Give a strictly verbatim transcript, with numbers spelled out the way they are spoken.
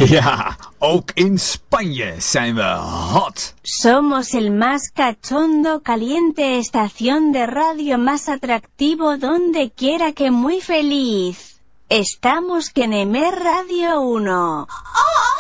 Ja, ook in Spanje zijn we hot. Somos el más cachondo, caliente estación de radio más atractivo donde quiera que muy feliz. Estamos que Nemer Radio uno. ¡Oh!